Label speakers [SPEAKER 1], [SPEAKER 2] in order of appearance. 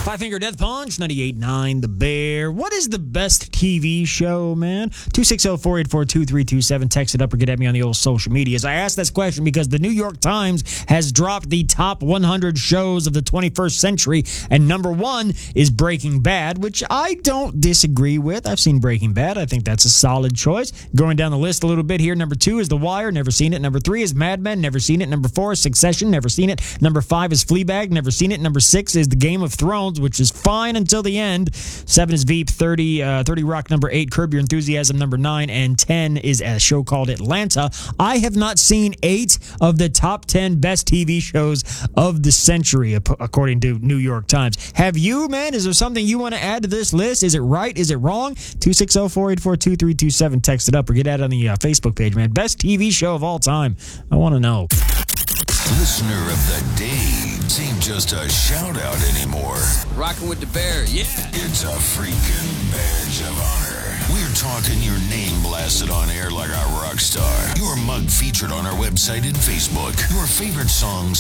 [SPEAKER 1] Five Finger Death Punch, 98.9 The Bear. What is the best TV show, man? 260-484-2327. Text it up or get at me on the old social medias. I asked this question because the New York Times has dropped the top 100 shows of the 21st century, and number one is Breaking Bad, which I don't disagree with. I've seen Breaking Bad. I think that's a solid choice. Going down the list a little bit here, number 2 is The Wire, never seen it. Number 3 is Mad Men, never seen it. Number 4 is Succession, never seen it. Number 5 is Fleabag, never seen it. Number 6 is The Game of Thrones, which is fine until the end. 7 is Veep, 30 Rock, number 8, Curb Your Enthusiasm, number 9, and 10 is a show called Atlanta. I have not seen 8 of the top 10 best TV shows of the century, according to New York Times. Have you, man? Is there something you want to add to this list? Is it right? Is it wrong? 260-484-2327. Text it up or get at it on the Facebook page, man. Best TV show of all time. I want to know.
[SPEAKER 2] Listener of the day ain't just a shout out anymore.
[SPEAKER 3] Rocking with the Bear, yeah.
[SPEAKER 2] It's a freaking badge of honor. We're talking your name blasted on air like a rock star. Your mug featured on our website and Facebook. Your favorite songs